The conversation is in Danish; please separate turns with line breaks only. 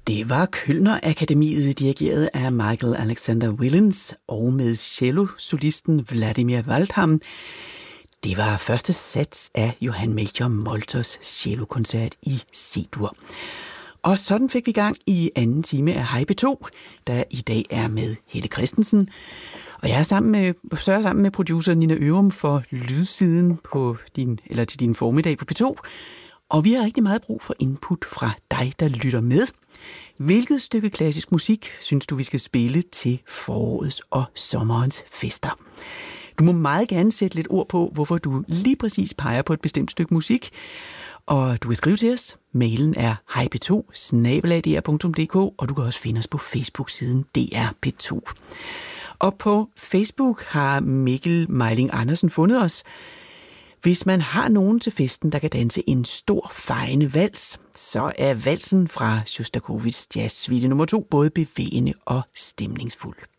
Det var Kölner Akademiet, dirigeret af Michael Alexander Willens og med cello-solisten Vladimir Waldham. Det var første sats af Johann Melchior Molters cellokoncert i C-dur. Og sådan fik vi gang i anden time af Hej P2, der i dag er med Helle Christensen. Og jeg er sammen med producer Nina Ørum for lydsiden til din formiddag på P2. Og vi har rigtig meget brug for input fra dig, der lytter med. Hvilket stykke klassisk musik synes du, vi skal spille til forårets og sommerens fester? Du må meget gerne sætte lidt ord på, hvorfor du lige præcis peger på et bestemt stykke musik. Og du kan skrive til os. Mailen er hejp2@dr.dk, og du kan også finde os på Facebook-siden DR P2. Og på Facebook har Mikkel Meiling Andersen fundet os. Hvis man har nogen til festen, der kan danse en stor, fejende vals, så er valsen fra Sjostakovitjs Jazz Suite nummer 2 både bevægende og stemningsfuld.